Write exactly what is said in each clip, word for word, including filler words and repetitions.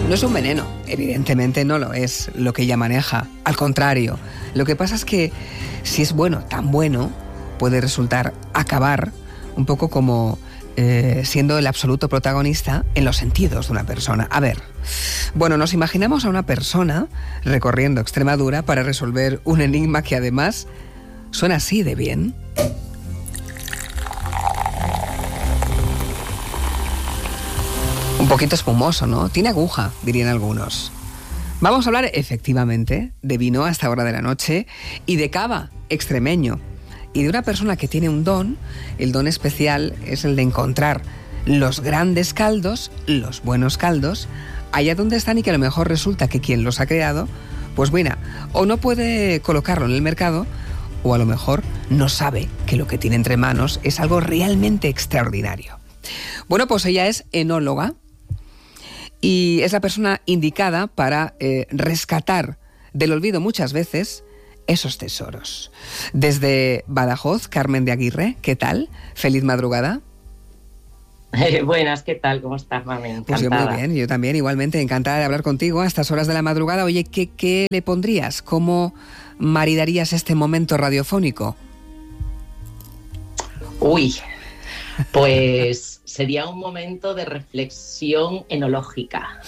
No es un veneno, evidentemente no lo es lo que ella maneja. Al contrario, lo que pasa es que si es bueno, tan bueno, puede resultar acabar un poco como eh, siendo el absoluto protagonista en los sentidos de una persona. A ver, bueno, nos imaginamos a una persona recorriendo Extremadura para resolver un enigma que además suena así de bien. Un poquito espumoso, ¿no? Tiene aguja, dirían algunos. Vamos a hablar efectivamente de vino a esta hora de la noche y de cava extremeño. Y de una persona que tiene un don, el don especial es el de encontrar los grandes caldos, los buenos caldos, allá donde están y que a lo mejor resulta que quien los ha creado, pues bueno, o no puede colocarlo en el mercado, o a lo mejor no sabe que lo que tiene entre manos es algo realmente extraordinario. Bueno, pues ella es enóloga y es la persona indicada para eh, rescatar del olvido muchas veces esos tesoros. Desde Badajoz, Carmen de Aguirre, ¿qué tal? Feliz madrugada. Eh, buenas, ¿qué tal? ¿Cómo estás, mami? Encantada. Pues yo muy bien, yo también, igualmente, encantada de hablar contigo a estas horas de la madrugada. Oye, ¿qué, qué le pondrías? ¿Cómo maridarías este momento radiofónico? Uy, pues sería un momento de reflexión enológica.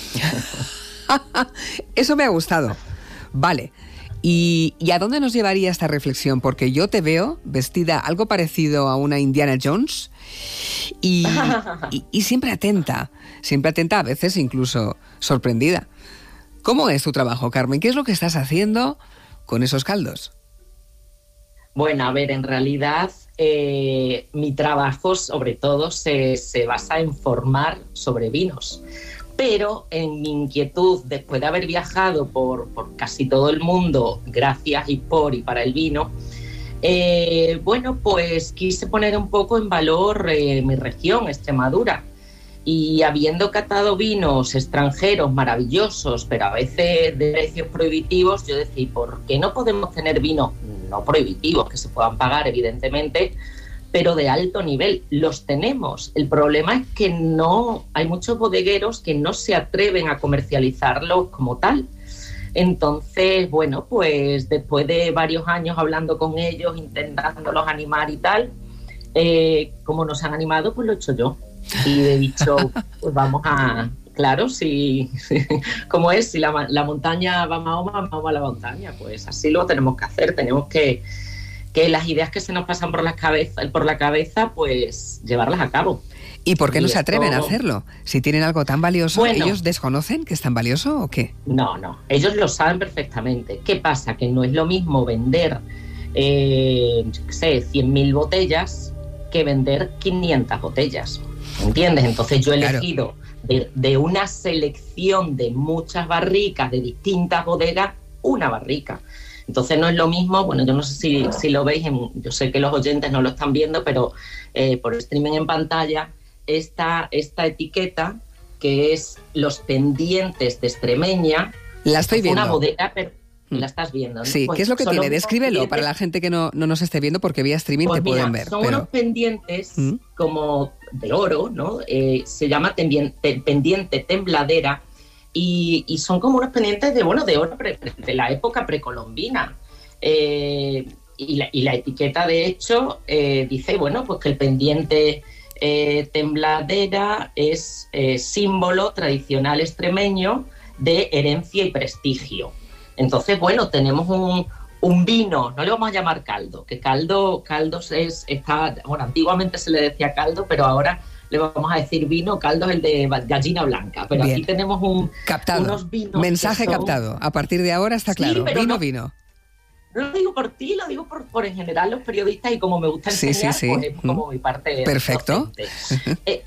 Eso me ha gustado. Vale. ¿Y, ¿Y a dónde nos llevaría esta reflexión? Porque yo te veo vestida algo parecido a una Indiana Jones y, y, y siempre atenta, siempre atenta, a veces incluso sorprendida. ¿Cómo es tu trabajo, Carmen? ¿Qué es lo que estás haciendo con esos caldos? Bueno, a ver, en realidad eh, mi trabajo sobre todo se, se basa en formar sobre vinos. Pero en mi inquietud, después de haber viajado por, por casi todo el mundo, gracias y por y para el vino, eh, bueno, pues quise poner un poco en valor eh, mi región, Extremadura. Y habiendo catado vinos extranjeros maravillosos, pero a veces de precios prohibitivos, yo decía, ¿por qué no podemos tener vinos no prohibitivos, que se puedan pagar, evidentemente, pero de alto nivel? Los tenemos. El problema es que no hay muchos bodegueros que no se atreven a comercializarlos como tal. Entonces, bueno, pues después de varios años hablando con ellos, intentándolos animar y tal, eh, como nos han animado, pues lo he hecho yo. Y he dicho, pues vamos a... Claro, si, como es, si la, la montaña va a Mahoma, Mahoma a la montaña, pues así lo tenemos que hacer. Tenemos que... que las ideas que se nos pasan por la cabeza, por la cabeza, pues llevarlas a cabo. ¿Y por qué y no se esto... atreven a hacerlo? Si tienen algo tan valioso, bueno, ¿ellos desconocen que es tan valioso o qué? No, no, ellos lo saben perfectamente. ¿Qué pasa? Que no es lo mismo vender, eh, yo qué sé, cien mil botellas que vender quinientas botellas, ¿entiendes? Entonces yo he elegido claro. de, de una selección de muchas barricas de distintas bodegas, una barrica. Entonces no es lo mismo, bueno, yo no sé si, si lo veis, en, yo sé que los oyentes no lo están viendo, pero eh, por streaming en pantalla, esta, esta etiqueta que es los pendientes de Extremeña. La estoy viendo. Una bodega, pero la estás viendo, ¿no? Sí, pues, ¿qué es lo que tiene? Descríbelo para la gente que no, no nos esté viendo, porque vía streaming pues te mira, pueden ver. Son pero... unos pendientes ¿Mm? como de oro, ¿no? Eh, se llama pendiente, pendiente tembladera. Y, y son como unos pendientes de, bueno, de oro pre, pre, de la época precolombina. Eh, y, la, y la etiqueta, de hecho, eh, dice, bueno, pues que el pendiente eh, tembladera es eh, símbolo tradicional extremeño de herencia y prestigio. Entonces, bueno, tenemos un, un vino, no le vamos a llamar caldo, que caldo, caldos es, está, bueno, antiguamente se le decía caldo, pero ahora le vamos a decir vino, caldo es el de gallina blanca, pero bien. Aquí tenemos un, captado. unos vinos. Mensaje son... captado. A partir de ahora está claro. Sí, vino, no, vino. No lo digo por ti, lo digo por, por en general los periodistas y como me gusta enseñar, sí, sí, sí. Pues es como mm. mi parte. Perfecto. eh,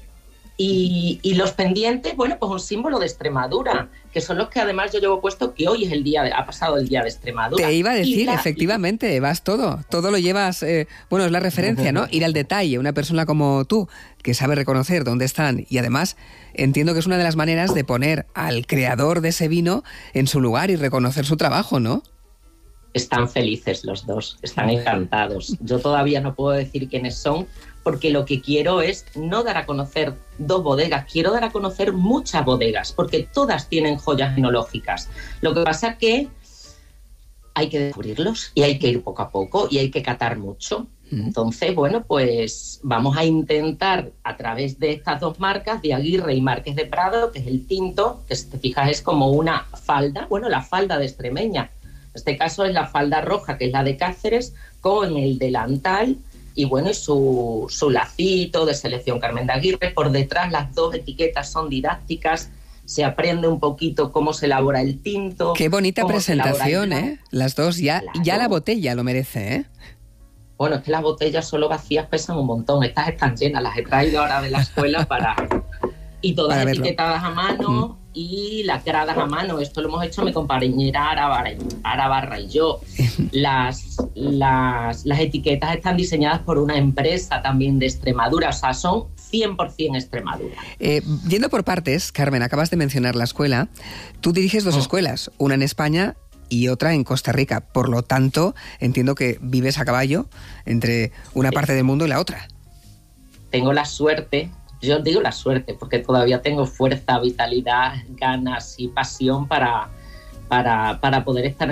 y, y los pendientes, bueno, pues un símbolo de Extremadura, que son los que además yo llevo puesto que hoy es el día, de, ha pasado el día de Extremadura. Te iba a decir, la, efectivamente, vas todo, todo lo llevas, eh, bueno, es la referencia, ¿no? Ir al detalle, una persona como tú, que sabe reconocer dónde están y además entiendo que es una de las maneras de poner al creador de ese vino en su lugar y reconocer su trabajo, ¿no? Están felices los dos, están encantados. Yo todavía no puedo decir quiénes son porque lo que quiero es no dar a conocer dos bodegas, quiero dar a conocer muchas bodegas, porque todas tienen joyas enológicas. Lo que pasa es que hay que descubrirlos y hay que ir poco a poco y hay que catar mucho. Entonces, bueno, pues vamos a intentar a través de estas dos marcas, de Aguirre y Marqués de Prado, que es el tinto, que si te fijas es como una falda, bueno, la falda de extremeña. En este caso es la falda roja, que es la de Cáceres, con el delantal y bueno, y su, su lacito de selección Carmen de Aguirre. Por detrás las dos etiquetas son didácticas, se aprende un poquito cómo se elabora el tinto. Qué bonita presentación, ¿eh? Las dos, ya, claro. Ya la botella lo merece, ¿eh? Bueno, es que las botellas solo vacías pesan un montón. Estas están llenas, las he traído ahora de la escuela para... Y todas para etiquetadas a mano mm. y lacradas a mano. Esto lo hemos hecho mi compañera Ara Barra y yo. Las, las, las etiquetas están diseñadas por una empresa también de Extremadura, o sea, son cien por ciento Extremadura. Eh, yendo por partes, Carmen, acabas de mencionar la escuela. Tú diriges dos oh. escuelas, una en España y otra en Costa Rica. Por lo tanto, entiendo que vives a caballo entre una sí. parte del mundo y la otra. Tengo la suerte, yo digo la suerte, porque todavía tengo fuerza, vitalidad, ganas y pasión para, para, para poder estar